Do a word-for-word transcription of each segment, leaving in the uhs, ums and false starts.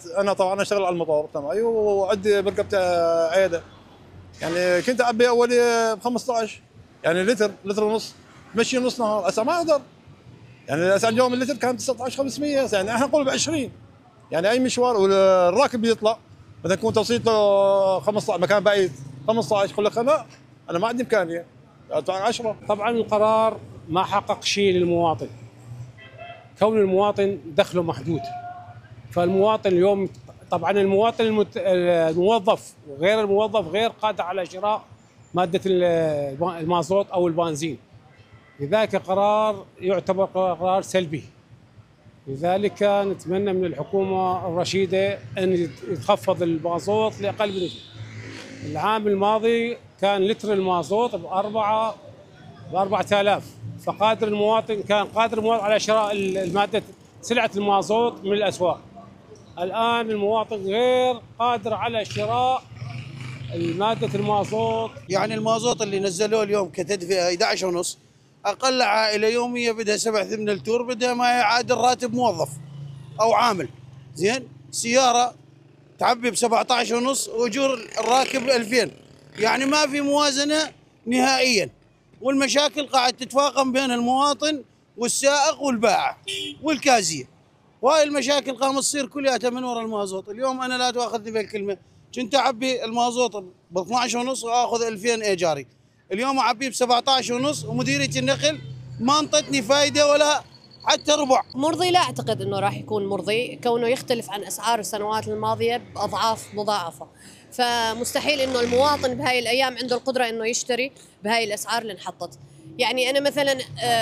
انا طبعا اشتغل على المطار تمام وعندي برقبه عياده. يعني كنت اعبي اولي ب خمسطعش يعني لتر لتر ونص تمشي نص نهار. هسه ما اقدر. يعني هسه اليوم اللتر كان تسعطعش وخمسمية يعني احنا نقول ب عشرين. يعني اي مشوار والراكب يطلع مثلا يكون توصيله خمسطعش مكان بعيد خمسطعش يقول لك لا انا ما عندي امكانيه ادفع عشرة. طبعا القرار ما حقق شيء للمواطن، كون المواطن دخله محدود. فالمواطن اليوم طبعا المواطن المت... الموظف وغير الموظف غير قادر على شراء ماده المازوت او البنزين. لذلك قرار يعتبر قرار سلبي. لذلك نتمنى من الحكومه الرشيده ان يتخفض المازوت لاقل من شيء. العام الماضي كان لتر المازوت بأربعة بأربعة آلاف، فقادر المواطن كان قادر المواطن على شراء المادة سلعة المازوت من الأسواق. الآن المواطن غير قادر على شراء المادة المازوت. يعني المازوت اللي نزلوه اليوم كتدفئة أحد عشر ونص، أقل عائلة يومية بدها سبع ثمان لتور، بدها ما يعادل راتب موظف أو عامل. زين سيارة تعبي ب سبعة عشر ونص واجور الراكب ألفين، يعني ما في موازنه نهائيا. والمشاكل قاعد تتفاقم بين المواطن والسائق والبائع والكازيه، وهاي المشاكل قامت تصير كلها من وراء المازوت. اليوم انا لا تاخذني بهالكلمه، كنت اعبي المازوت ب اثنعش ونص واخذ ألفين ايجاري، اليوم اعبيه ب سبعة عشر ونص ومديريه النقل ما انطتني فايده ولا حتى ربع. مرضي لا أعتقد أنه راح يكون مرضي، كونه يختلف عن أسعار السنوات الماضية بأضعاف مضاعفة. فمستحيل أنه المواطن بهاي الأيام عنده القدرة أنه يشتري بهاي الأسعار اللي انحطت. يعني أنا مثلا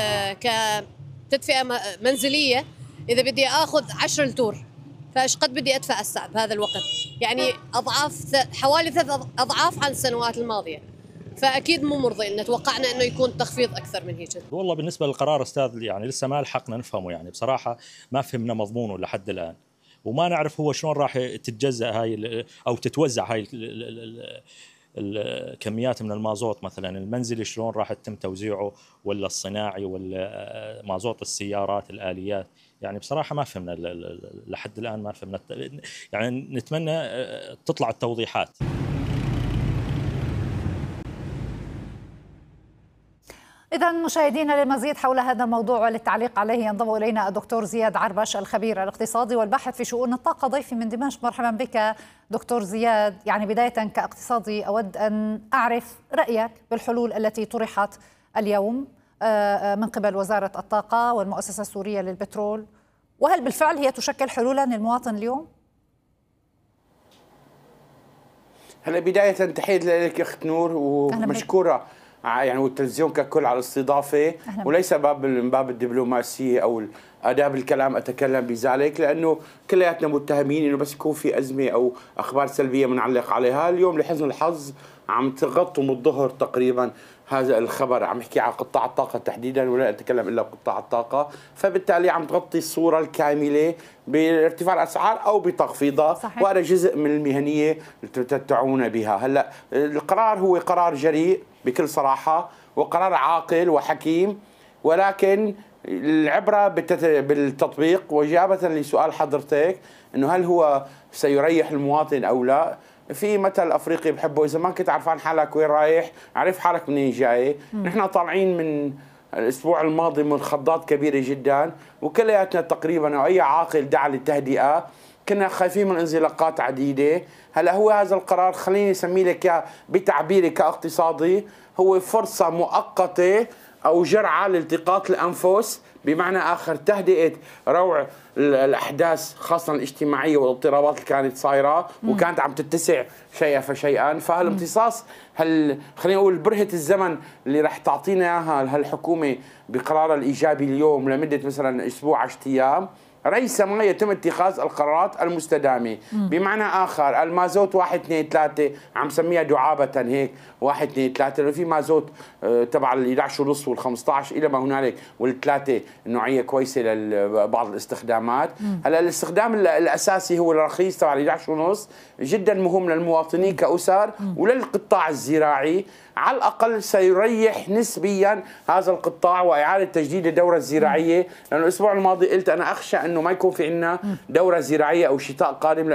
كتدفئة منزلية إذا بدي أخذ عشرة لتور فايش قد بدي أدفع هسه بهذا الوقت؟ يعني أضعاف، حوالي ثلاث أضعاف عن السنوات الماضية. فاكيد مو مرضي ان توقعنا انه يكون تخفيض اكثر من هيك. والله بالنسبه للقرار استاذ يعني لسه ما لحقنا نفهمه، يعني بصراحه ما فهمنا مضمونه لحد الان، وما نعرف هو شلون راح تتجزأ هاي او تتوزع هاي الكميات من المازوت، مثلا المنزلي شلون راح يتم توزيعه، ولا الصناعي، ولا مازوت السيارات الآليات. يعني بصراحه ما فهمنا لحد الان، ما فهمنا. يعني نتمنى تطلع التوضيحات. إذا مشاهدينا للمزيد حول هذا الموضوع وللتعليق عليه ينضم إلينا الدكتور زياد عربش الخبير الاقتصادي والباحث في شؤون الطاقة ضيفي من دمشق. مرحبا بك دكتور زياد. يعني بداية كاقتصادي أود أن أعرف رأيك بالحلول التي طرحت اليوم من قبل وزارة الطاقة والمؤسسة السورية للبترول، وهل بالفعل هي تشكل حلولا للمواطن اليوم؟ هلا بداية تحية لك أخت نور ومشكورة يعني والتلفزيون ككل على الاستضافه، وليس باب من باب الدبلوماسيه او آداب الكلام أتكلم بذلك، لأنه كلياتنا متهمين إنه بس يكون في أزمة أو أخبار سلبية بنعلق عليها. اليوم لحسن الحظ عم تغطوا من الظهر تقريبا هذا الخبر، عم يحكي عن قطاع الطاقة تحديدا ولا أتكلم إلا بقطاع الطاقة، فبالتالي عم تغطي الصورة الكاملة بارتفاع الأسعار أو بتخفيضها، وهذا جزء من المهنية تتبعون بها. هلا القرار هو قرار جريء بكل صراحة وقرار عاقل وحكيم، ولكن العبرة بالتطبيق. وإجابة لسؤال حضرتك أنه هل هو سيريح المواطن أو لا، في مثل أفريقي بحبه، إذا ما كنت عرفان حالك وين رايح عرف حالك منين جاي. نحن طالعين من الأسبوع الماضي من خضات كبيرة جدا، وكلياتنا تقريبا أو أي عاقل دعا للتهدئة، كنا خايفين من انزلاقات عديدة. هلا هو هذا القرار خليني أسميه لك بتعبيري كاقتصادي هو فرصة مؤقتة أو جرعة لالتقاط الأنفس، بمعنى آخر تهدئة روع الأحداث خاصة الاجتماعية والاضطرابات اللي كانت صايرة وكانت عم تتسع شيئا فشيئا. فهالامتصاص هل خلينا نقول برهة الزمن اللي رح تعطينا اياها هالحكومة بقرارها الإيجابي اليوم لمدة مثلا أسبوع عشرة أيام، ريس ما يتم اتخاذ القرارات المستدامة. بمعنى آخر المازوت واحد اثنين ثلاثة عم سميها دعابة هيك واحد اثنين ثلاثة، لأنه في مازوت تبع ال أحد عشر ونص وال خمسة عشر إلى ما هنالك، والثلاثة نوعية كويسة لبعض الاستخدامات. هلا الاستخدام الأساسي هو الرخيص تبع ال أحد عشر ونص، جدا مهم للمواطنين كأسر وللقطاع الزراعي، على الأقل سيريح نسبيا هذا القطاع وإعادة تجديد الدورة الزراعية، لأنه الأسبوع الماضي قلت أنا أخشى أنه ما يكون في عندنا دورة زراعية أو شتاء قادم.